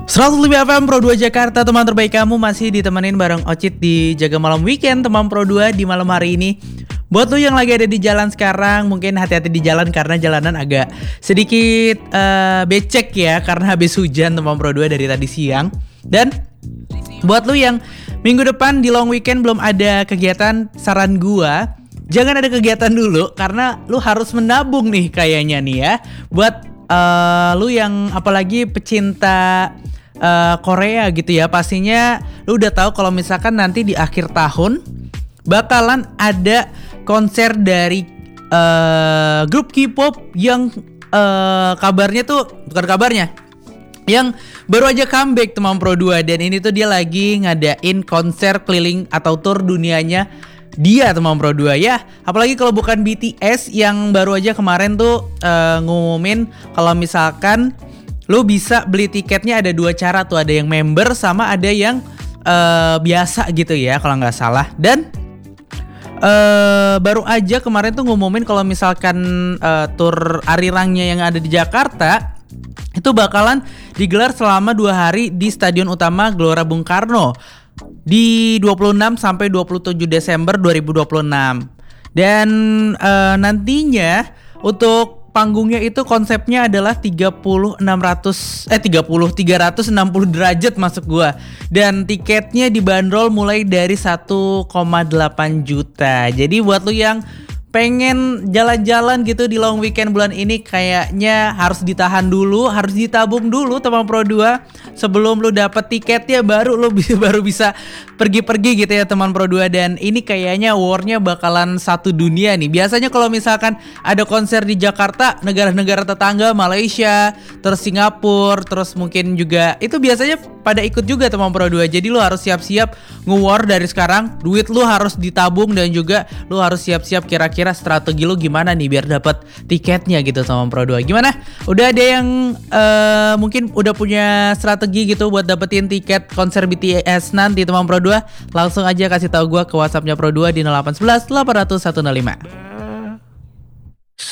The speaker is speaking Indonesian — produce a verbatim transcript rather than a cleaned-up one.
seratus lebih F M Pro dua Jakarta, teman terbaik kamu masih ditemenin bareng Ocit di Jaga Malam Weekend teman Pro dua di malam hari ini. Buat lu yang lagi ada di jalan sekarang, mungkin hati-hati di jalan karena jalanan agak sedikit uh, becek ya karena habis hujan teman Pro dua dari tadi siang. Dan buat lu yang minggu depan di long weekend belum ada kegiatan, saran gua jangan ada kegiatan dulu karena lu harus menabung nih kayaknya nih ya. Buat uh, lu yang apalagi pecinta uh, Korea gitu ya, pastinya lu udah tahu kalau misalkan nanti di akhir tahun bakalan ada konser dari uh, grup K-pop yang uh, kabarnya tuh bukan kabarnya yang baru aja comeback teman Pro dua, dan ini tuh dia lagi ngadain konser keliling atau tour dunianya dia teman Pro dua ya. Apalagi kalau bukan B T S yang baru aja kemarin tuh uh, ngumumin kalau misalkan lu bisa beli tiketnya ada dua cara tuh, ada yang member sama ada yang uh, biasa gitu ya kalau nggak salah. Dan uh, baru aja kemarin tuh ngumumin kalau misalkan uh, tour Arirangnya yang ada di Jakarta itu bakalan digelar selama dua hari di Stadion Utama Gelora Bung Karno di dua puluh enam sampai dua puluh tujuh Desember dua ribu dua puluh enam. Dan uh, nantinya untuk panggungnya itu konsepnya adalah tiga puluh enam ratus eh tiga puluh tiga ratus enam puluh derajat masuk gua. Dan tiketnya dibanderol mulai dari satu koma delapan juta. Jadi buat lu yang pengen jalan-jalan gitu di long weekend bulan ini kayaknya harus ditahan dulu, harus ditabung dulu teman Pro dua sebelum lu dapet tiketnya baru lu bisa baru bisa pergi-pergi gitu ya teman Pro dua. Dan ini kayaknya war-nya bakalan satu dunia nih. Biasanya kalau misalkan ada konser di Jakarta, negara-negara tetangga Malaysia, terus Singapura, terus mungkin juga itu biasanya pada ikut juga teman Pro dua. Jadi lu harus siap-siap nge-war dari sekarang. Duit lu harus ditabung dan juga lu harus siap-siap kira-kira strategi lu gimana nih biar dapat tiketnya gitu sama Pro dua. Gimana? Udah ada yang uh, mungkin udah punya strategi gitu buat dapetin tiket konser B T S nanti teman Pro dua? Langsung aja kasih tahu gua ke WhatsAppnya Pro dua di nol delapan satu satu delapan nol nol satu nol lima.